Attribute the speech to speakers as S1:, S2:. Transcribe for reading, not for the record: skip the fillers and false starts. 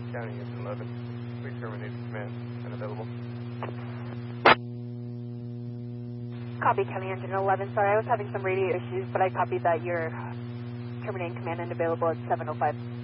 S1: County Engine 11. We terminated command. Unavailable.
S2: Copy, County Engine 11. Sorry, I was having some radio issues, but I copied that you're terminating command and available at 7:05.